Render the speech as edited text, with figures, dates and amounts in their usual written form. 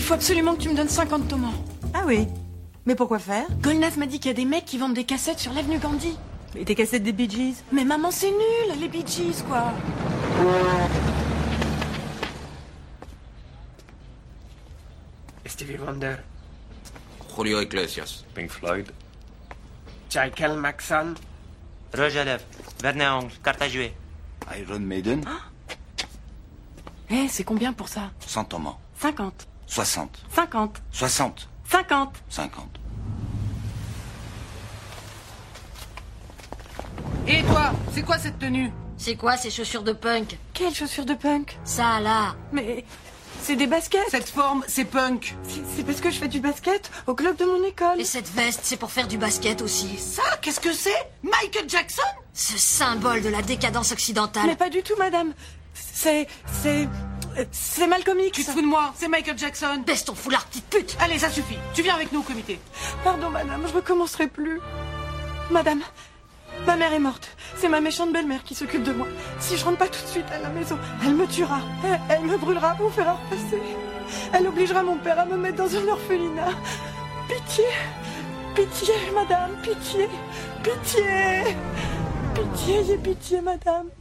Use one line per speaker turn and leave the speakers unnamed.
faut absolument que tu me donnes 50 tomates.
Ah oui. Mais pourquoi faire?
Golnaz m'a dit qu'il y a des mecs qui vendent des cassettes sur l'avenue Gandhi.
Et tes cassettes des Bee Gees?
Mais maman, c'est nul, les Bee Gees, quoi.
Stevie Wonder.
Julio Iglesias.
Pink Floyd.
Michael Maxon.
Roger Love, Werner Angle, carte à jouer.
Iron Maiden.
Eh, c'est combien pour ça?
100 tomates.
50.
60.
50.
60.
50.
50.
Et toi, c'est quoi cette tenue?
C'est quoi ces chaussures de punk?
Quelles chaussures de punk?
Ça, là.
Mais c'est des baskets.
Cette forme, c'est punk.
C'est parce que je fais du basket au club de mon école.
Et cette veste, c'est pour faire du basket aussi.
Ça, qu'est-ce que c'est? Michael Jackson?
Ce symbole de la décadence occidentale.
Mais pas du tout, madame. C'est Malcolm X.
Tu te fous de moi? C'est Michael Jackson.
Baisse ton foulard, petite pute.
Allez, ça suffit. Tu viens avec nous au comité.
Pardon, madame, je recommencerai plus. Madame, ma mère est morte. C'est ma méchante belle-mère qui s'occupe de moi. Si je rentre pas tout de suite à la maison, elle me tuera. Elle me brûlera pour faire repasser. Elle obligera mon père à me mettre dans un orphelinat. Pitié, pitié, madame, pitié, pitié. Pitié, j'ai pitié, madame.